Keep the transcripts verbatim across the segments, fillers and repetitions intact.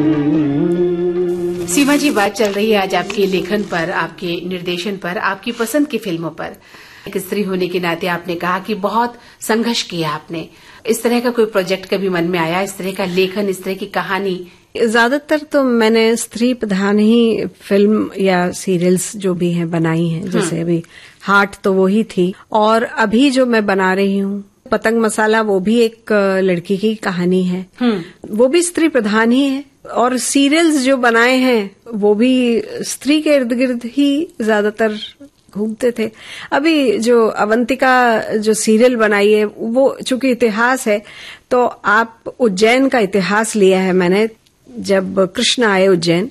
सीमा जी, बात चल रही है आज आपके लेखन पर, आपके निर्देशन पर, आपकी पसंद की फिल्मों पर। एक स्त्री होने के नाते आपने कहा कि बहुत संघर्ष किया आपने। इस तरह का कोई प्रोजेक्ट कभी मन में आया, इस तरह का लेखन, इस तरह की कहानी? ज्यादातर तो मैंने स्त्री प्रधान ही फिल्म या सीरियल्स जो भी हैं बनाई हैं। जैसे अभी हार्ट तो वो ही थी, और अभी जो मैं बना रही हूँ पतंग मसाला, वो भी एक लड़की की कहानी है, वो भी स्त्री प्रधान ही है। और सीरियल्स जो बनाए हैं वो भी स्त्री के इर्द गिर्द ही ज्यादातर घूमते थे। अभी जो अवंतिका जो सीरियल बनाई है वो चूंकि इतिहास है, तो आप उज्जैन का इतिहास लिया है मैंने। जब कृष्ण आए उज्जैन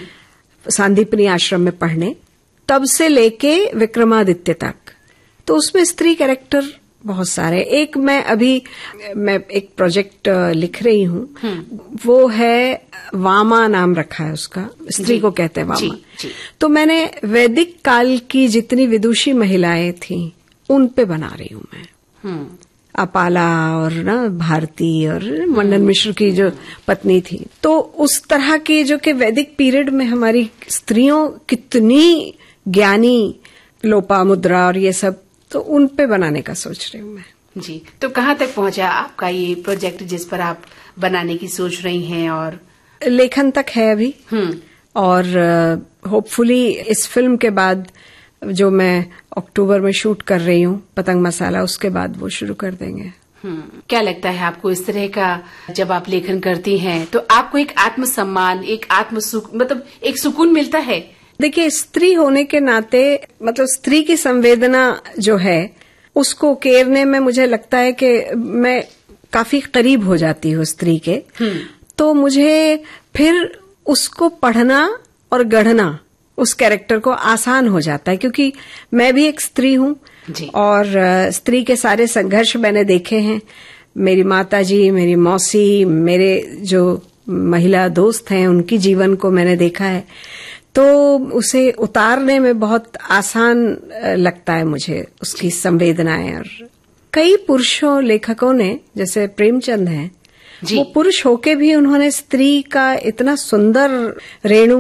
सांदीपनी आश्रम में पढ़ने, तब से लेके विक्रमादित्य तक, तो उसमें स्त्री कैरेक्टर बहुत सारे। एक मैं अभी मैं एक प्रोजेक्ट लिख रही हूँ, वो है वामा, नाम रखा है उसका, स्त्री को कहते हैं वामा। जी, जी। तो मैंने वैदिक काल की जितनी विदुषी महिलाएं थीं उन पे बना रही हूँ मैं। अपाला और ना भारती और मंडन मिश्र की जो पत्नी थी, तो उस तरह की जो कि वैदिक पीरियड में हमारी स्त्रियों कितनी ज्ञानी, लोपामुद्रा और ये सब, तो उन पे बनाने का सोच रही हूँ मैं। जी, तो कहाँ तक पहुंचा आपका ये प्रोजेक्ट जिस पर आप बनाने की सोच रही हैं? और लेखन तक है अभी, और होपफुली इस फिल्म के बाद जो मैं अक्टूबर में शूट कर रही हूँ पतंग मसाला, उसके बाद वो शुरू कर देंगे। क्या लगता है आपको, इस तरह का जब आप लेखन करती हैं तो आपको एक आत्मसम्मान, एक आत्म सुख, मतलब एक सुकून मिलता है? देखिए, स्त्री होने के नाते, मतलब स्त्री की संवेदना जो है उसको उकेरने में मुझे लगता है कि मैं काफी करीब हो जाती हूँ स्त्री के। तो मुझे फिर उसको पढ़ना और गढ़ना, उस कैरेक्टर को आसान हो जाता है, क्योंकि मैं भी एक स्त्री हूँ और स्त्री के सारे संघर्ष मैंने देखे हैं। मेरी माताजी, मेरी मौसी, मेरे जो महिला दोस्त हैं, उनकी जीवन को मैंने देखा है, तो उसे उतारने में बहुत आसान लगता है मुझे, उसकी संवेदनाएं। और कई पुरुषों लेखकों ने, जैसे प्रेमचंद हैं, वो पुरुष होके भी उन्होंने स्त्री का इतना सुंदर रेणु,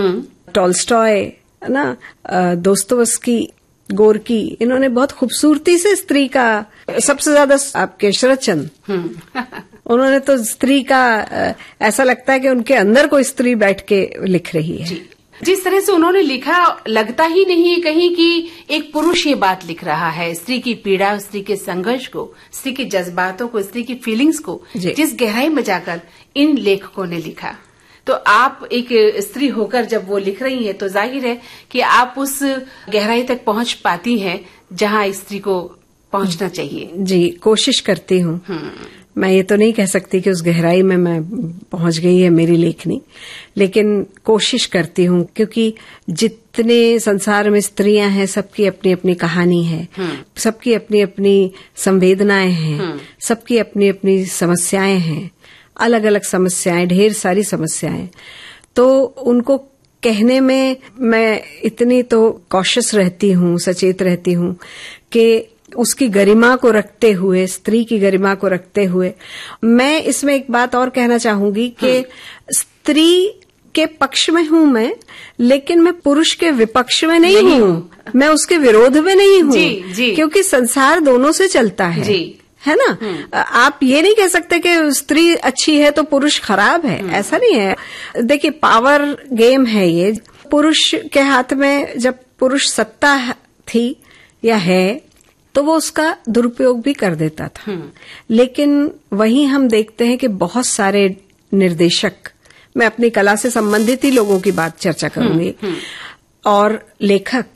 टॉल्स्टॉय ना, दोस्तोयेवस्की, गोरकी, इन्होंने बहुत खूबसूरती से स्त्री का, सबसे ज्यादा आपके शरदचंद, उन्होंने तो स्त्री का ऐसा लगता है कि उनके अंदर कोई स्त्री बैठ के लिख रही है। जिस तरह से उन्होंने लिखा, लगता ही नहीं है कहीं कि एक पुरुष ये बात लिख रहा है। स्त्री की पीड़ा, स्त्री के संघर्ष को, स्त्री के जज्बातों को, स्त्री की फीलिंग्स को जिस गहराई में जाकर इन लेखकों ने लिखा, तो आप एक स्त्री होकर जब वो लिख रही हैं तो जाहिर है कि आप उस गहराई तक पहुंच पाती हैं जहां स्त्री को पहुंचना चाहिए। जी, कोशिश करती हूँ। मैं ये तो नहीं कह सकती कि उस गहराई में मैं पहुंच गई है मेरी लेखनी, लेकिन कोशिश करती हूँ, क्योंकि जितने संसार में स्त्रियां हैं सबकी अपनी अपनी कहानी है, सबकी अपनी अपनी संवेदनाएं हैं, सबकी अपनी अपनी समस्याएं हैं, अलग अलग समस्याएं, ढेर सारी समस्याएं। तो उनको कहने में मैं इतनी तो कॉशियस रहती हूँ, सचेत रहती हूँ कि उसकी गरिमा को रखते हुए, स्त्री की गरिमा को रखते हुए, मैं इसमें एक बात और कहना चाहूंगी कि स्त्री के पक्ष में हूं मैं, लेकिन मैं पुरुष के विपक्ष में नहीं, नहीं हूँ, मैं उसके विरोध में नहीं हूँ, क्योंकि संसार दोनों से चलता है, जी। है ना? आप ये नहीं कह सकते कि स्त्री अच्छी है तो पुरुष खराब है, ऐसा नहीं है। देखिए, पावर गेम है ये। पुरुष के हाथ में जब पुरुष सत्ता थी या है, तो वो उसका दुरुपयोग भी कर देता था। लेकिन वहीं हम देखते हैं कि बहुत सारे निर्देशक, मैं अपनी कला से संबंधित ही लोगों की बात चर्चा करूंगी, और लेखक